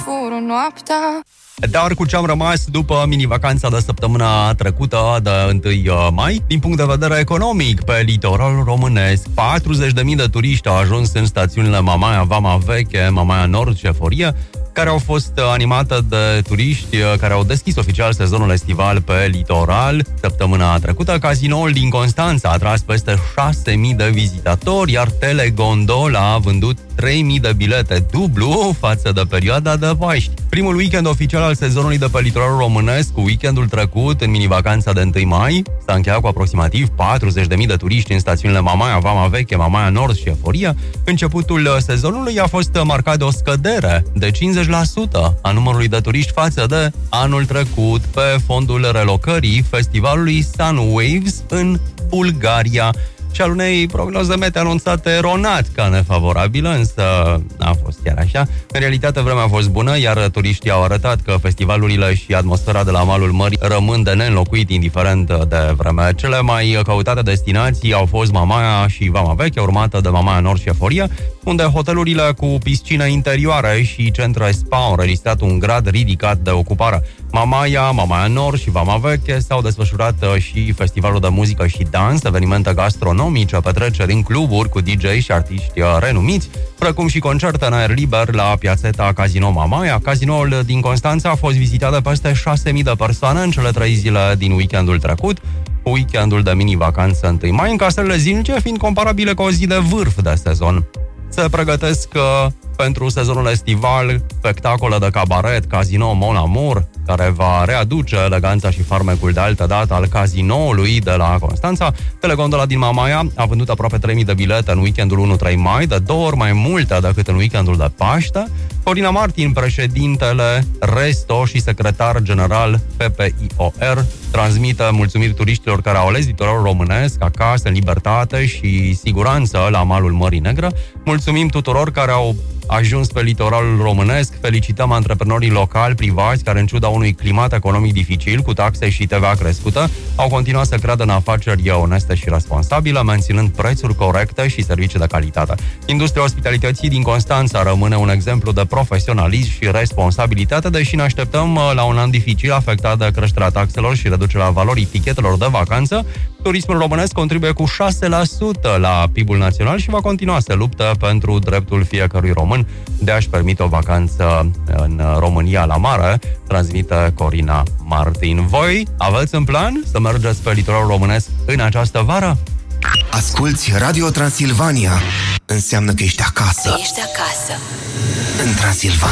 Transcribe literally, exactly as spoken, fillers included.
fură noaptea. Dar cu ce am rămas după mini-vacanța de săptămâna trecută de întâi mai, din punct de vedere economic, pe litoralul românesc, patruzeci de mii de turiști au ajuns în stațiunile Mamaia, Vama Veche, Mamaia Nord și Eforia, care au fost animate de turiști care au deschis oficial sezonul estival pe litoral săptămâna trecută. Cazinoul din Constanța a atras peste șase mii de vizitatori, iar Telegondola a vândut trei mii de bilete, dublu față de perioada de Paști. Primul weekend oficial al sezonului de pe litoralul românesc, cu weekendul trecut, în mini-vacanța de întâi mai, s-a încheiat cu aproximativ patruzeci de mii de turiști în stațiunile Mamaia, Vama Veche, Mamaia Nord și Eforia. Începutul sezonului a fost marcat de o scădere de cincizeci la sută a numărului de turiști față de anul trecut, pe fondul relocării festivalului Sun Waves în Bulgaria și al unei prognoze meteo anunțate eronat ca nefavorabilă, însă a fost chiar așa. În realitate, vremea a fost bună, iar turiștii au arătat că festivalurile și atmosfera de la malul mării rămân de neînlocuit, indiferent de vreme. Cele mai căutate destinații au fost Mamaia și Vama Veche, urmată de Mamaia Nord și Eforia, unde hotelurile cu piscină interioare și centre spa au înregistrat un grad ridicat de ocupare. Mamaia, Mamaia Nord și Vama Veche s-au desfășurat și festivalul de muzică și dans, evenimente gastronomice, petreceri în cluburi cu D J și artiști renumiți, precum și concerte în aer liber la piațeta Casino Mamaia. Cazinoul din Constanța a fost vizitat de peste șase mii de persoane în cele trei zile din weekendul trecut, cu weekendul de mini-vacanță întâi mai, încasările zilnice fiind comparabile cu o zi de vârf de sezon. Se pregătesc uh, pentru sezonul estival spectacole de cabaret, Casino Mon Amour, care va readuce eleganța și farmecul de altă dată al cazinoului de la Constanța. Telegondola din Mamaia a vândut aproape trei mii de bilete în weekendul unu trei mai, de două ori mai multe decât în weekendul de Paște. Corina Martin, președintele Resto și secretar general P P I O R, transmite mulțumiri turiștilor care au ales litoralul românesc acasă, în libertate și siguranță la malul Mării Negre. Mulțumim tuturor care au ajuns pe litoralul românesc, felicităm antreprenorii locali, privați, care în ciuda unui climat economic dificil, cu taxe și T V A crescută, au continuat să creadă în afaceri oneste și responsabile, menținând prețuri corecte și servicii de calitate. Industria ospitalității din Constanța rămâne un exemplu de profesionalism și responsabilitate, deși ne așteptăm la un an dificil afectat de creșterea taxelor și reducerea valorii tichetelor de vacanță. Turismul românesc contribuie cu șase la sută la P I B-ul național și va continua să lupte pentru dreptul fiecărui român de a-și permite o vacanță în România la mare, transmite Corina Martin. Voi aveți în plan să mergeți pe litoralul românesc în această vară? Asculți Radio Transilvania. Înseamnă că ești acasă. Ești acasă. În Transilvania.